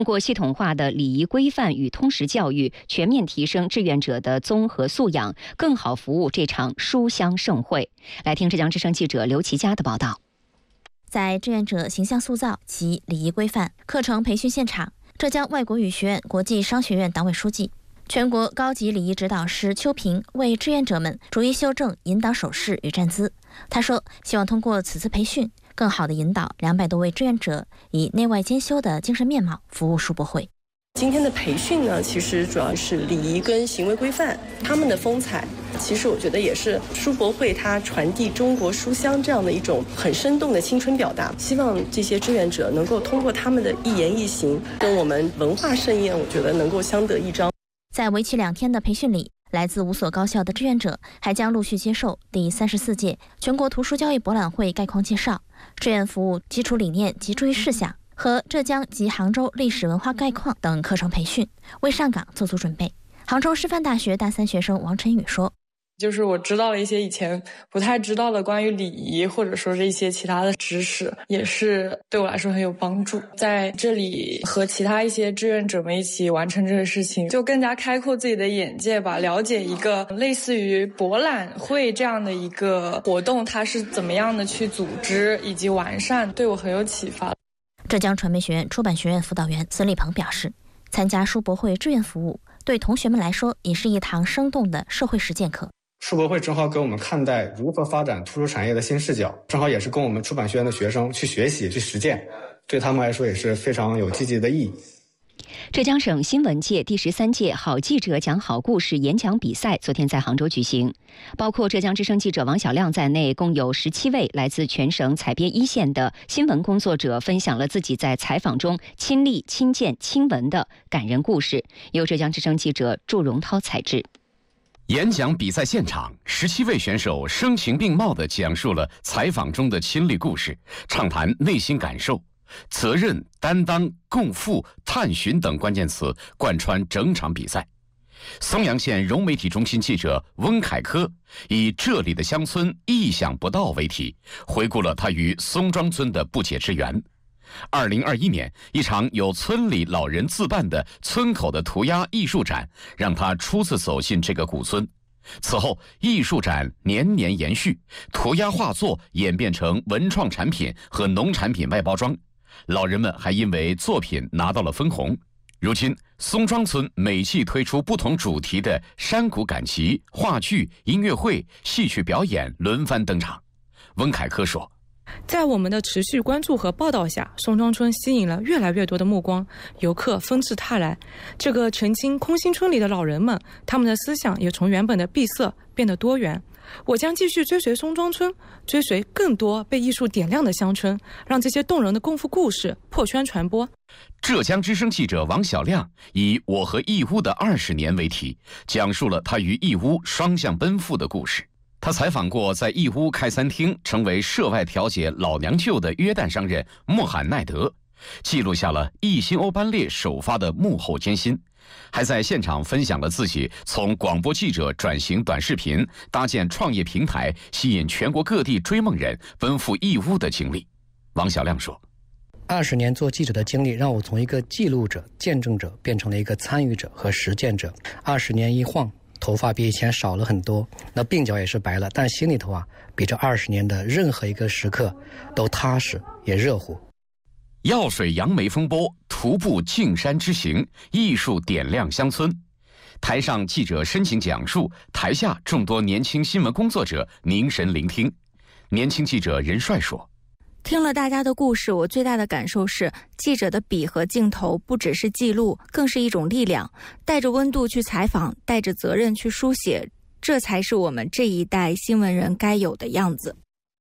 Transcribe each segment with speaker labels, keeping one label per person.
Speaker 1: 通过系统化的礼仪规范与通识教育，全面提升志愿者的综合素养，更好服务这场书香盛会。来听浙江之声记者刘琦佳的报道。
Speaker 2: 在志愿者形象塑造及礼仪规范课程培训现场，浙江外国语学院国际商学院党委书记、全国高级礼仪指导师邱平为志愿者们逐一修正引导手势与站姿。他说，希望通过此次培训，更好地引导200多位志愿者以内外兼修的精神面貌服务书博会。
Speaker 3: 今天的培训呢，其实主要是礼仪跟行为规范，他们的风采，其实我觉得也是书博会它传递中国书香这样的一种很生动的青春表达。希望这些志愿者能够通过他们的一言一行，跟我们文化盛宴，我觉得能够相得益彰。
Speaker 2: 在为期2天的培训里，来自5所高校的志愿者还将陆续接受第34届全国图书交易博览会概况介绍、志愿服务基础理念及注意事项和浙江及杭州历史文化概况等课程培训，为上岗做足准备。杭州师范大学大3学生王晨宇说，
Speaker 4: 就是我知道了一些以前不太知道的关于礼仪，或者说是一些其他的知识，也是对我来说很有帮助。在这里和其他一些志愿者们一起完成这个事情，就更加开阔自己的眼界吧，了解一个类似于博览会这样的一个活动，它是怎么样的去组织以及完善，对我很有启发。
Speaker 2: 浙江传媒学院出版学院辅导员孙立鹏表示，参加书博会志愿服务对同学们来说也是一堂生动的社会实践课。
Speaker 5: 书博会正好给我们看待如何发展图书产业的新视角，正好也是跟我们出版学院的学生去学习去实践，对他们来说也是非常有积极的意义。
Speaker 1: 浙江省新闻界第13届好记者讲好故事演讲比赛昨天在杭州举行，包括浙江之声记者王小亮在内，共有17位来自全省采编一线的新闻工作者分享了自己在采访中亲历亲见亲闻的感人故事，由浙江之声记者祝荣涛采制。
Speaker 6: 演讲比赛现场，17位选手声情并茂地讲述了采访中的亲历故事，畅谈内心感受。责任、担当、共赴、探寻等关键词贯穿整场比赛。松阳县融媒体中心记者温凯科以这里的乡村意想不到为题，回顾了他与松庄村的不解之缘。2021年，一场由村里老人自办的村口的涂鸦艺术展，让他初次走进这个古村。此后，艺术展年年延续，涂鸦画作演变成文创产品和农产品外包装。老人们还因为作品拿到了分红。如今，松庄村每季推出不同主题的山谷赶集、话剧、音乐会、戏曲表演轮番登场。温凯科说，
Speaker 7: 在我们的持续关注和报道下，松庄村吸引了越来越多的目光，游客纷至沓来。这个曾经空心村里的老人们，他们的思想也从原本的闭塞变得多元。我将继续追随松庄村，追随更多被艺术点亮的乡村，让这些动人的功夫故事破圈传播。
Speaker 6: 浙江之声记者王小亮以“我和义乌的20年”为题，讲述了他与义乌双向奔赴的故事。他采访过在义乌开餐厅、成为涉外调解老娘舅的约旦商人穆罕奈德，记录下了一心欧班列首发的幕后艰辛，还在现场分享了自己从广播记者转型短视频、搭建创业平台，吸引全国各地追梦人奔赴义乌的经历。王小亮说
Speaker 8: ，20年做记者的经历让我从一个记录者、见证者变成了一个参与者和实践者。20年一晃，头发比以前少了很多，那鬓角也是白了，但心里头比这20年的任何一个时刻都踏实也热乎。
Speaker 6: 药水杨梅风波，徒步径山之行，艺术点亮乡村。台上记者深情讲述，台下众多年轻新闻工作者凝神聆听。年轻记者任帅说，
Speaker 9: 听了大家的故事，我最大的感受是，记者的笔和镜头不只是记录，更是一种力量，带着温度去采访，带着责任去书写，这才是我们这一代新闻人该有的样子。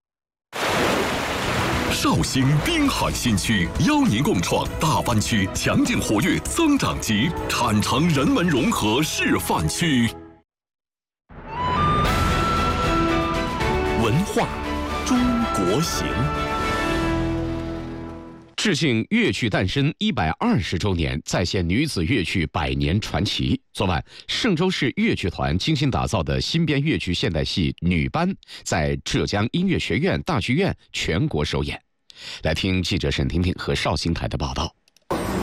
Speaker 10: 绍兴滨海新区邀您共创大湾区强劲活跃增长极产城人文融合示范区。文化中国行，
Speaker 6: 致敬粤剧诞生120周年，再现女子粤剧100年传奇。昨晚，嵊州市粤剧团精心打造的新编粤剧现代戏女班在浙江音乐学院大剧院全国首演。来听记者沈婷婷和绍兴台的报道。